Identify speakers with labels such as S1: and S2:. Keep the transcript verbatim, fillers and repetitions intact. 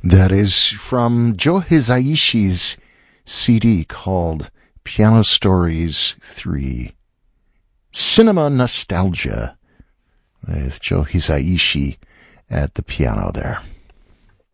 S1: That is from Joe Hisaishi's C D called Piano Stories three. Cinema Nostalgia with Joe Hisaishi at the piano there.